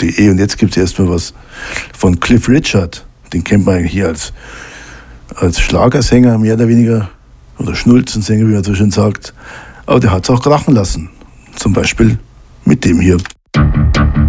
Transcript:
www.cliffrichard.de. Und jetzt gibt es erstmal was von Cliff Richard. Den kennt man hier als Schlagersänger, mehr oder weniger, oder Schnulzensänger, wie man so schön sagt. Aber der hat es auch krachen lassen. Zum Beispiel mit dem hier.